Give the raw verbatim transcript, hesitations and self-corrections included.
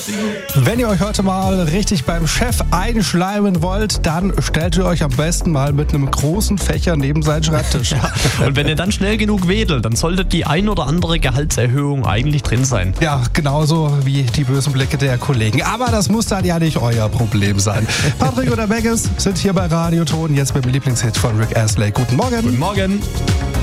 Wenn ihr euch heute mal richtig beim Chef einschleimen wollt, dann stellt ihr euch am besten mal mit einem großen Fächer neben seinen Schreibtisch. Ja. Und wenn ihr dann schnell genug wedelt, dann sollte die ein oder andere Gehaltserhöhung eigentlich drin sein. Ja, genauso wie die bösen Blicke der Kollegen. Aber das muss dann ja nicht euer Problem sein. Patrick oder Beggis sind hier bei Radioton, jetzt mit dem Lieblingshit von Rick Astley. Guten Morgen. Guten Morgen.